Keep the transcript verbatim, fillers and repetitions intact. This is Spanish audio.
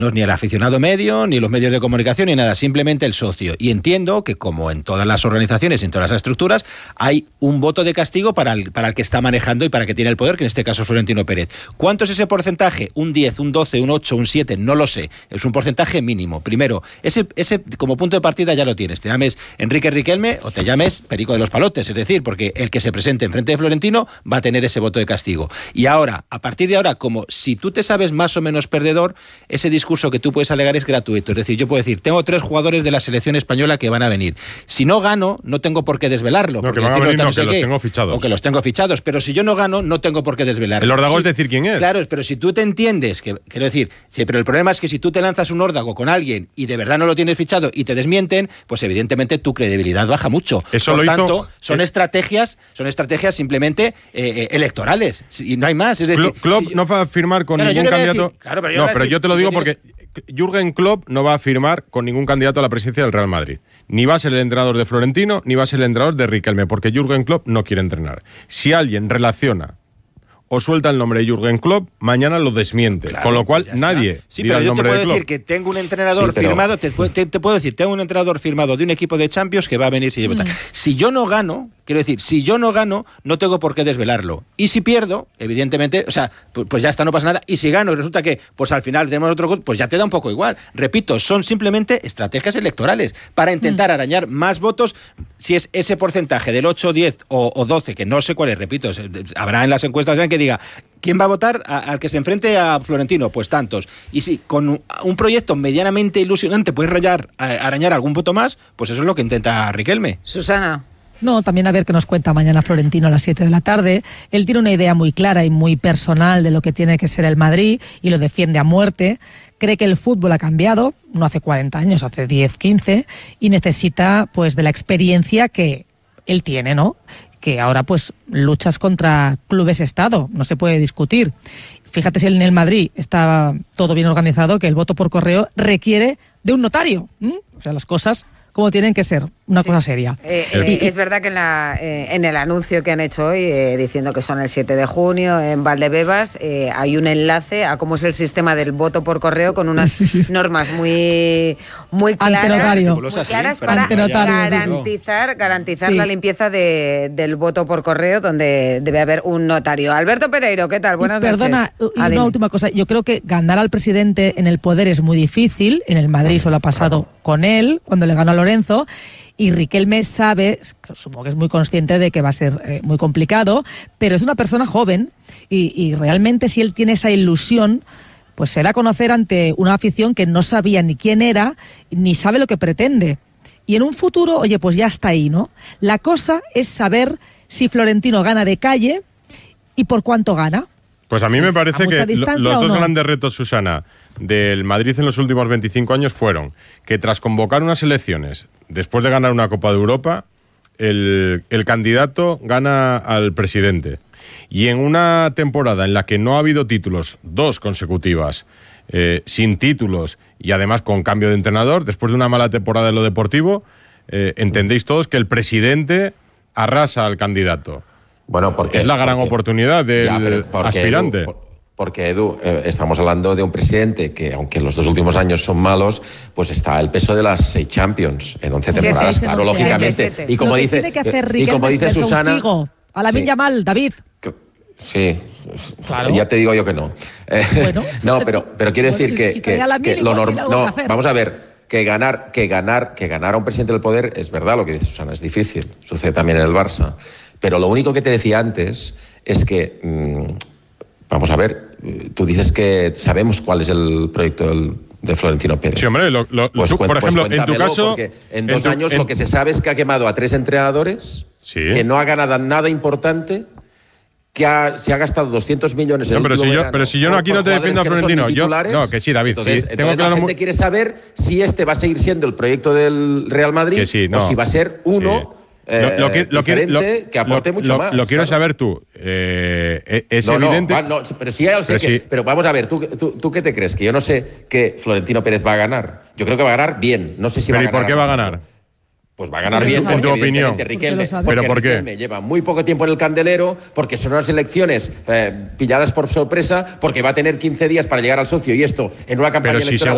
ni el aficionado medio, ni los medios de comunicación, ni nada, simplemente el socio. Y entiendo que, como en todas las organizaciones y en todas las estructuras, hay un voto de castigo para el, para el que está manejando y para el que tiene el poder, que en este caso es Florentino Pérez. ¿Cuánto es ese porcentaje? ¿Un diez, un doce, un ocho, un siete? No lo sé. Es un porcentaje mínimo. Primero, ese, ese como punto de partida ya lo tienes. Te llames Enrique Riquelme o te llames Perico de los Palotes, es decir, porque el que se presente en frente de Florentino va a tener ese voto de castigo. Y ahora, a partir de ahora, como si tú te sabes más o menos perdedor, ese discurso que tú puedes alegar es gratuito. Es decir, yo puedo decir, tengo tres jugadores de la selección española que van a venir. Si no gano, no tengo por qué desvelarlo. No, que van a venir, no, no sé que los tengo fichados. O que los tengo fichados. Pero si yo no gano, no tengo por qué desvelarlo. El órdago sí, es decir quién es. Claro, pero si tú te entiendes, que quiero decir, sí, pero el problema es que si tú te lanzas un órdago con alguien y de verdad no lo tienes fichado y te desmienten, pues evidentemente tu credibilidad baja mucho. Eso por lo tanto, hizo, son eh, estrategias, son estrategias simplemente eh, eh, electorales. Y no hay más. Es decir, Klopp si, no va a firmar con claro, ningún candidato. Decir, claro, pero yo no, pero decir, yo te lo si digo tienes... porque Jürgen Klopp no va a firmar con ningún candidato a la presidencia del Real Madrid. Ni va a ser el entrenador de Florentino, ni va a ser el entrenador de Riquelme, porque Jürgen Klopp no quiere entrenar. Si alguien relaciona o suelta el nombre de Jürgen Klopp, mañana lo desmiente. Claro, con lo cual, nadie sí, dirá pero el yo nombre te puedo de Klopp. decir que tengo un entrenador sí, pero... firmado, te, te, te puedo decir, tengo un entrenador firmado de un equipo de Champions que va a venir si, mm. si yo no gano, quiero decir, si yo no gano, no tengo por qué desvelarlo. Y si pierdo, evidentemente, o sea, pues, pues ya está, no pasa nada. Y si gano y resulta que, pues al final tenemos otro gol, pues ya te da un poco igual. Repito, son simplemente estrategias electorales para intentar mm. arañar más votos. Si es ese porcentaje del ocho, diez o, o doce, que no sé cuál es, repito, habrá en las encuestas en que diga, ¿quién va a votar a, al que se enfrente a Florentino? Pues tantos. Y si con un, un proyecto medianamente ilusionante puedes rayar, a, arañar algún voto más, pues eso es lo que intenta Riquelme. Susana. No, también a ver qué nos cuenta mañana Florentino a las siete de la tarde. Él tiene una idea muy clara y muy personal de lo que tiene que ser el Madrid y lo defiende a muerte. Cree que el fútbol ha cambiado, no hace cuarenta años, hace diez, quince, y necesita pues de la experiencia que él tiene, ¿no? Que ahora pues luchas contra clubes-estado, no se puede discutir. Fíjate si en el Madrid está todo bien organizado, que el voto por correo requiere de un notario. ¿Mm? O sea, las cosas como tienen que ser, una sí. cosa seria. Eh, eh, es verdad que en, la, eh, en el anuncio que han hecho hoy, eh, diciendo que son el siete de junio en Valdebebas, eh, hay un enlace a cómo es el sistema del voto por correo con unas sí, sí. normas muy, muy claras, muy claras sí, para garantizar, garantizar sí. la limpieza de, del voto por correo, donde debe haber un notario. Alberto Pereiro, ¿qué tal? Buenas y perdona, noches. Perdona, una última cosa. Yo creo que ganar al presidente en el poder es muy difícil. En el Madrid solo ha pasado con él, cuando le ganó a Lorenzo, y Riquelme sabe, supongo que es muy consciente de que va a ser eh, muy complicado, pero es una persona joven y, y realmente si él tiene esa ilusión, pues será conocer ante una afición que no sabía ni quién era, ni sabe lo que pretende. Y en un futuro, oye, pues ya está ahí, ¿no? La cosa es saber si Florentino gana de calle y por cuánto gana. Pues a mí me parece que lo, los dos no? grandes retos, Susana, del Madrid en los últimos veinticinco años fueron que tras convocar unas elecciones, después de ganar una Copa de Europa, el, el candidato gana al presidente. Y en una temporada en la que no ha habido títulos, dos consecutivas, eh, sin títulos y además con cambio de entrenador, después de una mala temporada en lo deportivo, eh, entendéis todos que el presidente arrasa al candidato. Bueno, porque es la gran porque, oportunidad del ya, porque, aspirante. Edu, porque, Edu, eh, estamos hablando de un presidente que, aunque los dos últimos años son malos, pues está el peso de las seis Champions en once temporadas, sí, claro, lógicamente. Y como dice, tiene que hacer y como dice Susana, a la Minya Mal, David. Sí, claro. Ya te digo yo que no. Eh, bueno, no, pero, pero quiero decir bueno, si, que, si que, que lo normal. No, vamos a ver. Que ganar, que ganar, que ganar a un presidente del poder es verdad lo que dice Susana, es difícil. Sucede también en el Barça. Pero lo único que te decía antes es que, mmm, vamos a ver, tú dices que sabemos cuál es el proyecto del, de Florentino Pérez. Sí, hombre, lo, lo, pues, tú, por pues ejemplo, en tu caso... En dos en tu, años en... lo que se sabe es que ha quemado a tres entrenadores, sí. que no ha ganado nada importante, que ha, se ha gastado doscientos millones en no, pero el si yo, pero si yo no aquí no te defiendo a Florentino, yo no, que sí, David, entonces, sí, entonces tengo claro la gente muy... quiere saber si este va a seguir siendo el proyecto del Real Madrid que sí, no. o si va a ser uno... Sí. Eh, lo, lo, que, lo, que, lo, que aporte lo, mucho lo, más. Lo quiero claro. saber tú. Eh, es no, evidente. No, no, pero sí, ya lo sé. Pero, que, sí. pero vamos a ver, ¿tú, tú, ¿tú qué te crees? Que yo no sé que Florentino Pérez va a ganar. Yo creo que va a ganar bien. No sé si pero va a ¿y ganar. por qué va a ganar? Pues va a ganar bien, en tu opinión. Riquelme, ¿Pero por qué? Riquelme lleva muy poco tiempo en el candelero, porque son unas elecciones eh, pilladas por sorpresa, porque va a tener quince días para llegar al socio y esto en una campaña pero si electoral.